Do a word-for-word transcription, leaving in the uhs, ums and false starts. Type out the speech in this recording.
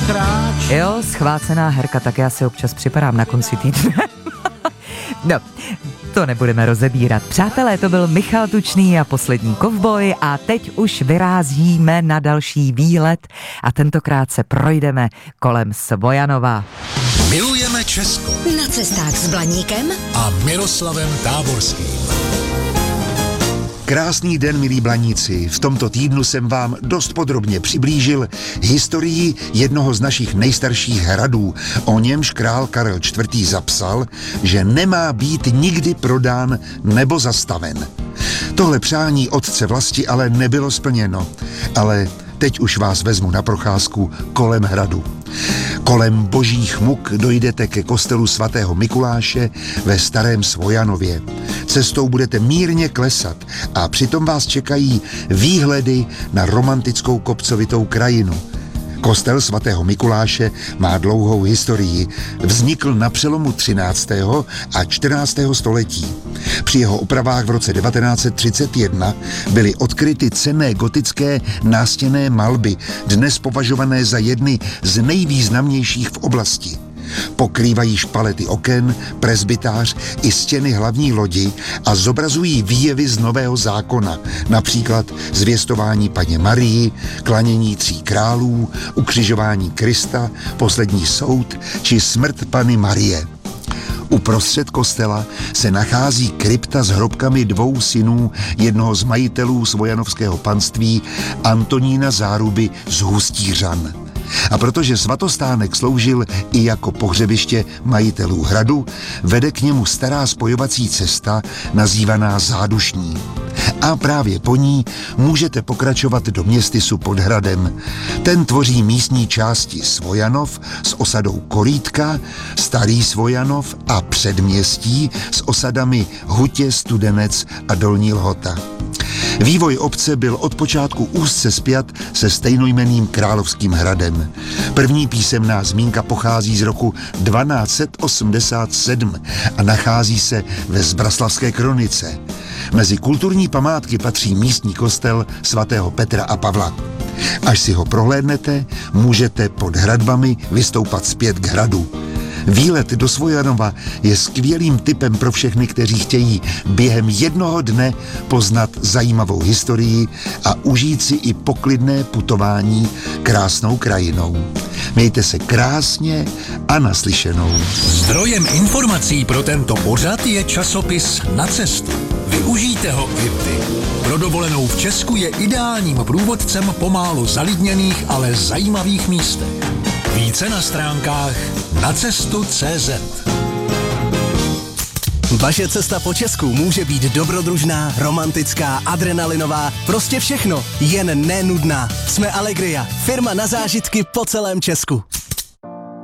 kráč. Jo, schvácená herka, tak já si občas připadám na konci týdne. No, to nebudeme rozebírat. Přátelé, to byl Michal Tučný a Poslední kovboj a teď už vyrázíme na další výlet a tentokrát se projdeme kolem Svojanova. Milujeme Česko. Na cestách s Blaníkem A Miroslavem Táborským. Krásný den, milí Blaníci. V tomto týdnu jsem vám dost podrobně přiblížil historii jednoho z našich nejstarších hradů. O němž král Karel čtvrtý. zapsal, že nemá být nikdy prodán nebo zastaven. Tohle přání otce Vlasti ale nebylo splněno. Ale teď už vás vezmu na procházku kolem hradu. Kolem Božích muk dojdete ke kostelu svatého Mikuláše ve Starém Svojanově. Cestou budete mírně klesat a přitom vás čekají výhledy na romantickou kopcovitou krajinu. Kostel svatého Mikuláše má dlouhou historii. Vznikl na přelomu třináctého a čtrnáctého století. Při jeho opravách v roce devatenáct set třicet jedna byly odkryty cenné gotické nástěnné malby, dnes považované za jedny z nejvýznamnějších v oblasti. Pokrývají špalety oken, presbytář i stěny hlavní lodi a zobrazují výjevy z Nového zákona, například zvěstování Panně Marii, klanění tří králů, ukřižování Krista, poslední soud či smrt Panny Marie. Uprostřed kostela se nachází krypta s hrobkami dvou synů jednoho z majitelů svojanovského panství, Antonína Záruby z Hustířan. A protože svatostánek sloužil i jako pohřebiště majitelů hradu, vede k němu stará spojovací cesta nazývaná Zádušní. A právě po ní můžete pokračovat do Městysu pod hradem. Ten tvoří místní části Svojanov s osadou Korítka, Starý Svojanov a Předměstí s osadami Hutě, Studenec a Dolní Lhota. Vývoj obce byl od počátku úzce spjat se stejnojmenným královským hradem. První písemná zmínka pochází z roku dvanáct set osmdesát sedm a nachází se ve Zbraslavské kronice. Mezi kulturní památky patří místní kostel svatého Petra a Pavla. Až si ho prohlédnete, můžete pod hradbami vystoupat zpět k hradu. Výlet do Svojanova je skvělým tipem pro všechny, kteří chtějí během jednoho dne poznat zajímavou historii a užít si i poklidné putování krásnou krajinou. Mějte se krásně a naslyšenou. Zdrojem informací pro tento pořad je časopis Na cestu. Využijte ho i vy. Pro dovolenou v Česku je ideálním průvodcem po málo zalidněných, ale zajímavých místech. Více na stránkách nacestu tečka cé zet. Vaše cesta po Česku může být dobrodružná, romantická, adrenalinová, prostě všechno, jen nenudná. Jsme Allegria, firma na zážitky po celém Česku.